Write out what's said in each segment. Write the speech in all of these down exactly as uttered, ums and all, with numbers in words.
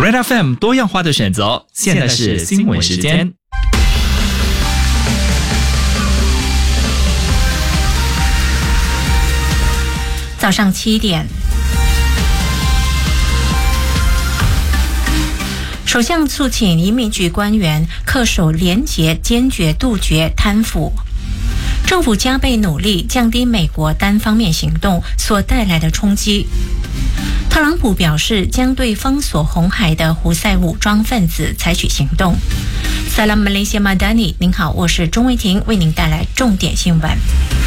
Red F M 多样化的选择，现在是新闻时间。 早上七点，首相促请移民局官员恪守廉洁，坚决杜绝贪腐。政府加倍努力降低美国单方面行动所带来的冲击。特朗普表示将对封锁红海的胡塞武装分子采取行动。Salam Malaysia Madani， 您好，我是钟维婷，为您带来重点新闻。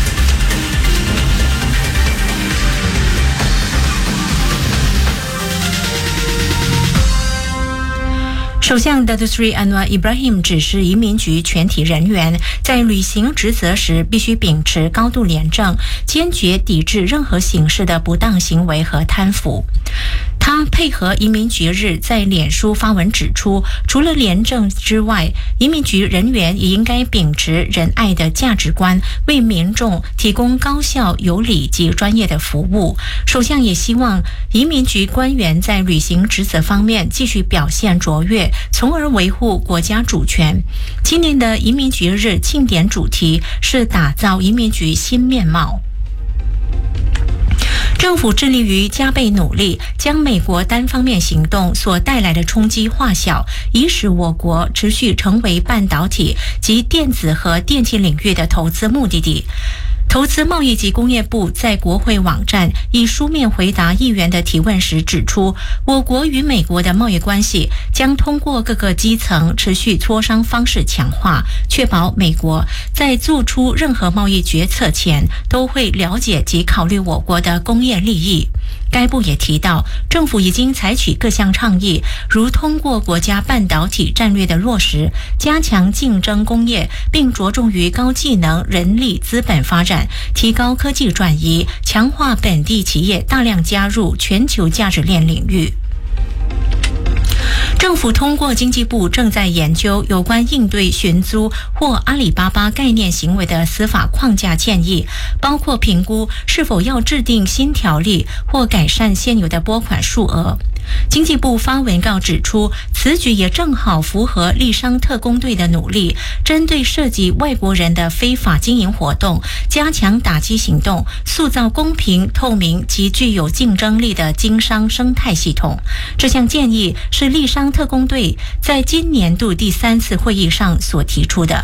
首相 Datuk Seri Anwar Ibrahim 指示移民局全体人员在履行职责时必须秉持高度廉政，坚决抵制任何形式的不当行为和贪腐。他配合移民局日在脸书发文指出，除了廉政之外，移民局人员也应该秉持仁爱的价值观，为民众提供高效、有理及专业的服务。首相也希望移民局官员在履行职责方面继续表现卓越，从而维护国家主权。今年的移民局日庆典主题是打造移民局新面貌。政府致力于加倍努力，将美国单方面行动所带来的冲击化小，以使我国持续成为半导体及电子和电气领域的投资目的地。投资贸易及工业部在国会网站以书面回答议员的提问时指出，我国与美国的贸易关系将通过各个基层持续磋商方式强化，确保美国在做出任何贸易决策前都会了解及考虑我国的工业利益。该部也提到，政府已经采取各项倡议，如通过国家半导体战略的落实，加强竞争工业，并着重于高技能人力资本发展，提高科技转移，强化本地企业大量加入全球价值链领域。政府通过经济部正在研究有关应对寻租或阿里巴巴概念行为的司法框架建议，包括评估是否要制定新条例或改善现有的拨款数额。经济部发文告指出，此举也正好符合利商特工队的努力，针对涉及外国人的非法经营活动，加强打击行动，塑造公平、透明及具有竞争力的经商生态系统。这项建议是利商特工队在今年度第三次会议上所提出的。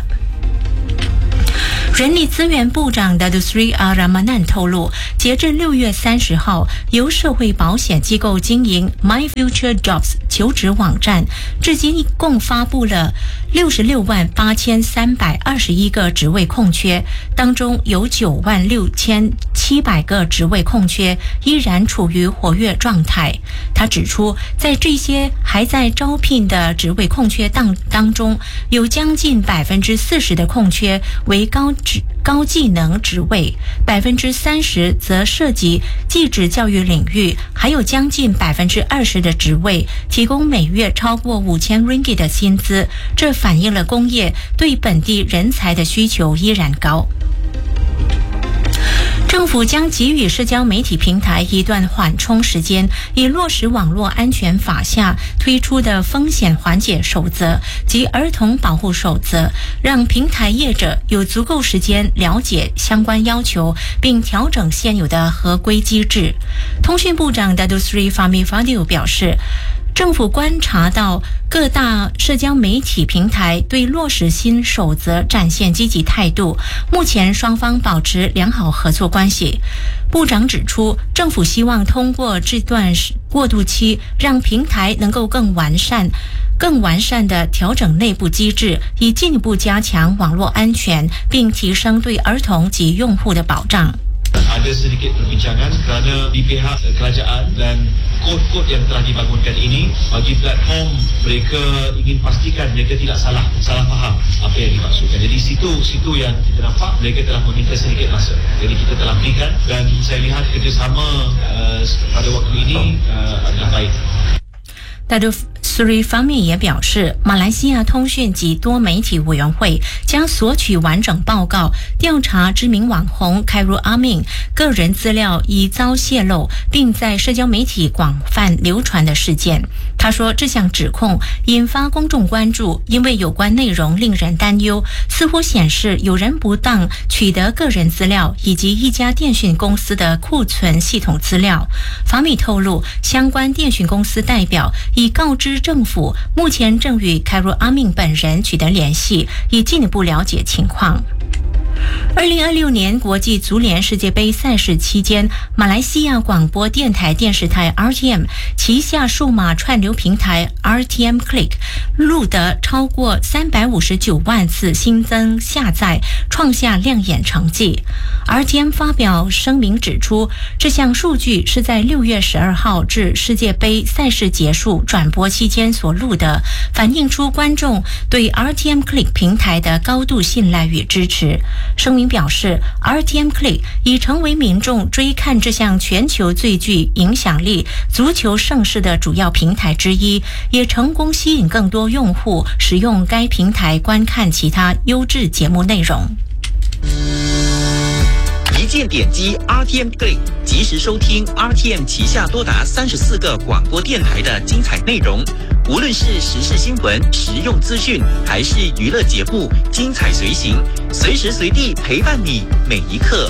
人力资源部长 Datuk Seri Ramanan 透露，截至六月三十号，由社会保险机构经营 My Future Jobs 求职网站，至今一共发布了六十六万八千三百二十一个职位空缺，当中有九万六千七百个职位空缺依然处于活跃状态。他指出，在这些还在招聘的职位空缺当当中，有将近百分之四十的空缺为高职高技能职位，百分之三十则涉及技职教育领域，还有将近百分之二十的职位提供每月超过五千 ringgit 的薪资，这反映了工业对本地人才的需求依然高。政府将给予社交媒体平台一段缓冲时间，以落实网络安全法下推出的风险缓解守则及儿童保护守则，让平台业者有足够时间了解相关要求，并调整现有的合规机制。通讯部长 Datuk Seri Fahmi Fadil 表示，政府观察到各大社交媒体平台对落实新守则展现积极态度，目前双方保持良好合作关系。部长指出，政府希望通过这段过渡期，让平台能够更完善、更完善地调整内部机制，以进一步加强网络安全，并提升对儿童及用户的保障。 Ada sedikit perbincangan kerana di pihak kerajaan dan kod-kod yang telah dibangunkan ini, bagi platform mereka ingin pastikan mereka tidak salah salah faham apa yang dimaksudkan. Jadi situ situ yang kita nampak mereka telah meminta sedikit masa. Jadi kita telah berikan dan saya lihat kerjasama uh, pada waktu ini uh, adalah baik. Datuk Surifami 也表示，马来西亚通讯及多媒体委员会将索取完整报告，调查知名网红 Khairul Amin 个人资料已遭泄露，并在社交媒体广泛流传的事件。他说，这项指控引发公众关注，因为有关内容令人担忧，似乎显示有人不当取得个人资料以及一家电讯公司的库存系统资料。法米透露，相关电讯公司代表已告知政府，目前正与 Khairul Amin 本人取得联系，以进一步了解情况。二零二六年国际足联世界杯赛事期间，马来西亚广播电台电视台 R T M 旗下数码串流平台 R T M Click 录得超过三百五十九万次新增下载，创下亮眼成绩。R T M 发表声明指出，这项数据是在六月十二号至世界杯赛事结束转播期间所录的，反映出观众对 R T M Click 平台的高度信赖与支持。声明表示 ，R T M Click 已成为民众追看这项全球最具影响力足球盛事的主要平台之一，也成功吸引更多用户使用该平台观看其他优质节目内容。 一键点击 R T M Click， 及时收听 R T M 旗下多达三十四个广播电台的精彩内容。无论是时事新闻、实用资讯，还是娱乐节目，精彩随行，随时随地陪伴你每一刻。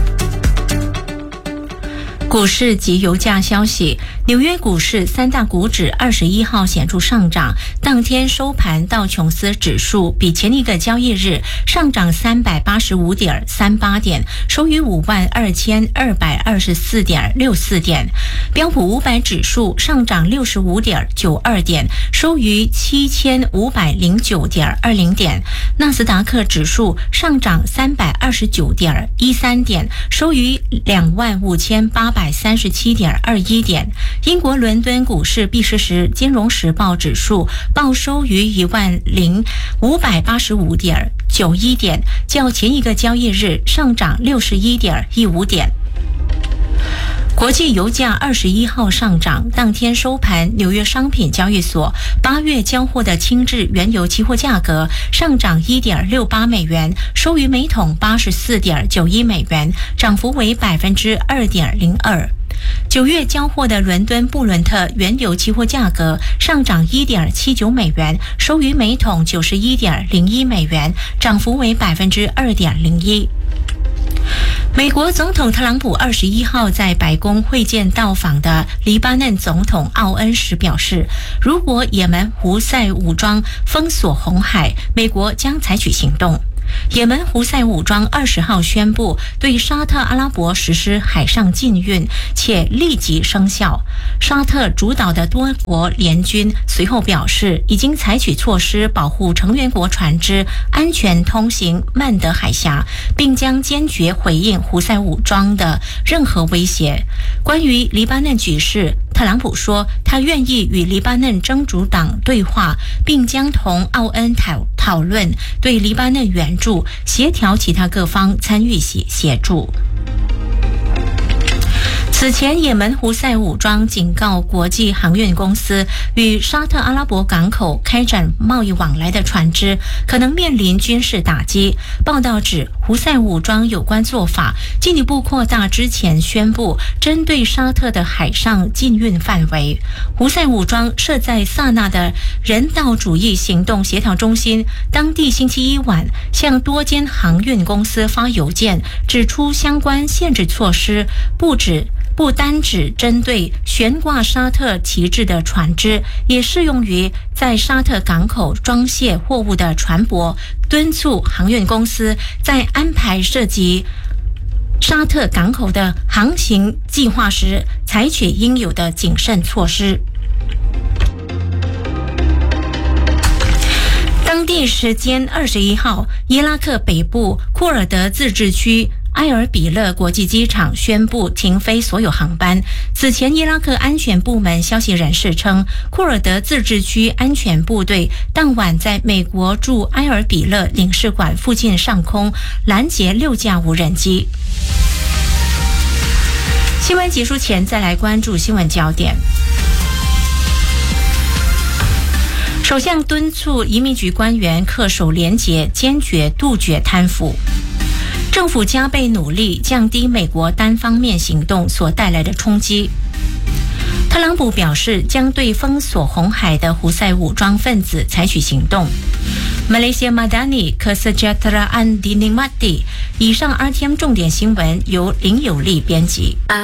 股市及油价消息，纽约股市三大股指二十一号显著上涨，当天收盘道琼斯指数比前一个交易日上涨三百八十五点三八点，收于五万二千二百二十四点六四点；标普五百指数上涨六十五点九二点，收于七千五百零九点二零点；纳斯达克指数上涨三百二十九点一三点，收于两万五千八百三十七点二一点。英国伦敦股市毕市时金融时报指数报收于一万零五百八十五点九一点，较前一个交易日上涨六十一点一五点。国际油价二十一号上涨，当天收盘，纽约商品交易所八月交货的轻质原油期货价格上涨 一点六八美元，收于每桶 八十四点九一美元，涨幅为 百分之二点零二。九月交货的伦敦布伦特原油期货价格上涨 一点七九美元，收于每桶 九十一点零一美元，涨幅为 百分之二点零一。美国总统特朗普二十一号在白宫会见到访的黎巴嫩总统奥恩时表示，如果也门胡塞武装封锁红海，美国将采取行动。也门胡塞武装二十号宣布对沙特阿拉伯实施海上禁运，且立即生效。沙特主导的多国联军随后表示，已经采取措施保护成员国船只安全通行曼德海峡，并将坚决回应胡塞武装的任何威胁。关于黎巴嫩局势，特朗普说，他愿意与黎巴嫩真主党对话，并将同奥恩讨讨论对黎巴嫩援助，协调其他各方参与协协助。此前，也门胡塞武装警告国际航运公司，与沙特阿拉伯港口开展贸易往来的船只可能面临军事打击。报道指，胡塞武装有关做法进一步扩大之前宣布针对沙特的海上禁运范围。胡塞武装设在萨那的人道主义行动协调中心，当地星期一晚向多间航运公司发邮件，指出相关限制措施不止不单只针对悬挂沙特旗帜的船只，也适用于在沙特港口装卸货物的船舶，敦促航运公司在安排涉及沙特港口的航行计划时，采取应有的谨慎措施。当地时间二十一号，伊拉克北部库尔德自治区埃尔比勒国际机场宣布停飞所有航班。此前，伊拉克安全部门消息人士称，库尔德自治区安全部队当晚在美国驻埃尔比勒领事馆附近上空拦截六架无人机。新闻结束前，再来关注新闻焦点。 首相敦促移民局官员恪守廉洁，坚决杜绝贪腐。政府加倍努力降低美国单方面行动所带来的冲击。特朗普表示将对封锁红海的胡塞武装分子采取行动。Malaysia Madani Kesejahteraan Dinikmati。以上 R T M 重点新闻由林有利编辑。